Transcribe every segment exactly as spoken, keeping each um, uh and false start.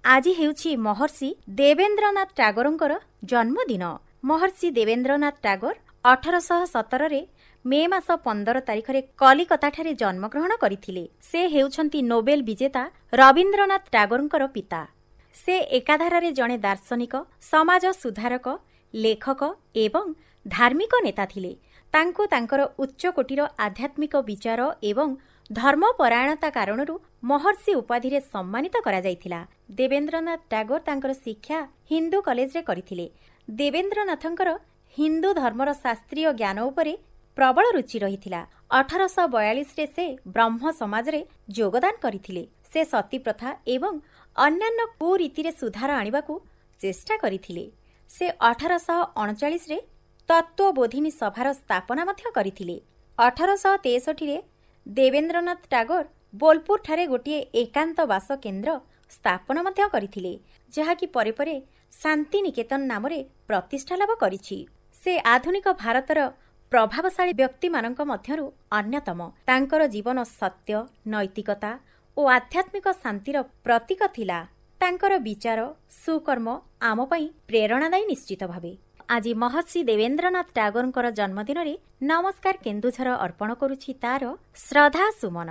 आज हेउछि महर्षि देवेन्द्रनाथ टागोरଙ୍କର जन्मदिन। महर्षि देवेन्द्रनाथ टागोर अठरश सतर रे मे मास पंदर तारिख रे कलिकता ठारे जन्मग्रहण करथिले। से हेउछंती नोबेल विजेता रवीन्द्रनाथ टागोरଙ୍କର पिता। से एकाधारे जड़े दार्शनिक, समाज सुधारक, लेखक एवं धार्मिक नेता थिले। तांको तांकर उच्च कोटीर आध्यात्मिक विचार एवं धर्मपरायणता कारणरू महर्षि उपाधि रे सम्मानित करा जायथिला। देवेन्द्रनाथ टागोर तांकर शिक्षा हिंदू कॉलेज रे करिथिले। देवेन्द्रनाथंकर हिंदू धर्मर शास्त्रीय ज्ञान उपरे प्रबल रुचि रहिथिला। अठरश बयालीस रे से ब्रह्म समाज रे योगदान करिथिले। से सती प्रथा एवं अन्यान्य कुरीति रे सुधार आनिबाकू चेष्टा करिथिले। से अठरश अड़चाश रे तत्वबोधिनी सभार स्थापना मध्य करिथिले। अठरश तेसठी रे देवेन्द्रनाथ टागोर बोलपुर ठारे गोटिए एकांत वास केन्द्र स्थापना मध्य करिथिले, जहाकी परे परे शांति निकेतन नाम रे प्रतिष्ठा लाभ करिछि। से आधुनिक भारतर प्रभावशाली व्यक्ति मानक मध्यरु अन्यतम। तांकर जीवन सत्य, नैतिकता और आध्यात्मिक शांतिर प्रतीक थिला। तांकर विचार सुकर्म आम पई प्रेरणादायी निश्चित भावे। आज महर्षि देवेन्द्रनाथ टागोरଙ୍କର जन्मदिन नमस्कार केन्दुझर अर्पण करुछि तार श्रद्धा सुमन।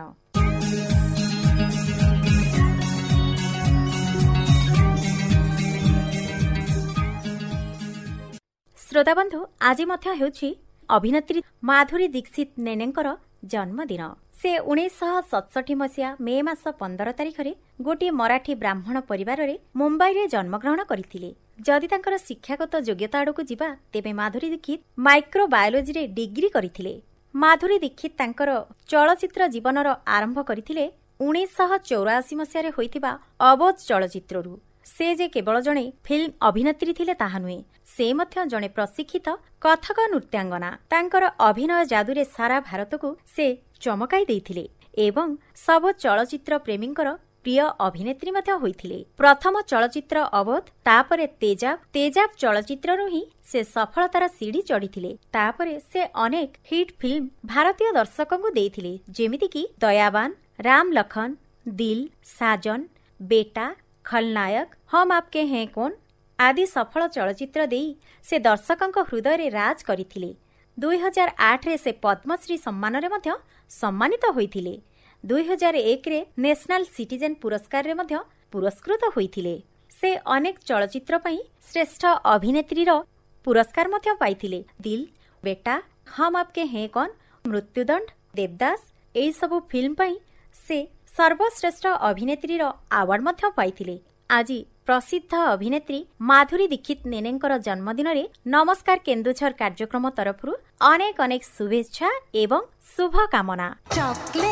श्रोताबंधु, आज मध्य हेउछि अभिनेत्री माधुरी दीक्षित नेनेଙ୍କର जन्मदिन। से उन्नीस सतसठी मसीहा मे मास पंदर तारिख रे गोटे मराठी ब्राह्मण परिवार रे मुंबई रे जन्मग्रहण करथिले। जदि तांकर शिक्षागत योग्यता आड़कू जिबा तेबे माधुरी दीक्षित माइक्रोबायोलॉजी रे डिग्री करथिले। माधुरी दीक्षित तांकर चलचित्र जीवनर आरंभ करथिले उन्नीस चौरासी मसीहा रे होइतिबा अबोध चलचित्ररू। से जे केवल जणे फिल्म अभिनेत्री थिले ताहा नुहे, से मध्य जणे प्रशिक्षित कथक नृत्यांगना। तांकर अभिनय जादुरे सारा भारत को से चमकाई देइथिले एवं सब चलचित्र प्रेमींकर प्रिय अभिनेत्री मध्य होइथिले। प्रथम चलचित्र अबोध, तापरे तेजाब तेजाब चलचित्ररू ही से सफलतार सीढ़ी चढ़ीथिले। तापरे से अनेक हिट फिल्म भारतीय दर्शकଙ୍କୁ देइथिले, जेमिति कि दयावान, राम लखन, दिल, साजन, बेटा, खलनायक, हम आपके हैं कौन आदि सफल चलचित्र देई से दर्शकଙ୍କ हृदय राज करथिले। दुई हजार आठ रे से पद्मश्री सम्मान रे मध्य सम्मानित होइथिले। दुई हजार एक रे नेशनल सिटीजन पुरस्कार रे मध्य पुरस्कृत होइथिले। से अनेक चलचित्र पई श्रेष्ठ अभिनेत्री रो पुरस्कार मध्य पाइथिले। दिल, बेटा, हम आपके हैं कौन, मृत्युदंड, देवदास एई सबु फिल्म पई से सर्वश्रेष्ठ अभिनेत्री रो अवार्ड मध्य पाइथिले। आज प्रसिद्ध अभिनेत्री माधुरी दीक्षित नेनेଙ୍କର जन्मदिन रे नमस्कार केन्दुझर कार्यक्रम तरफरु अनेक अनेक शुभेच्छा एवं शुभ कामना।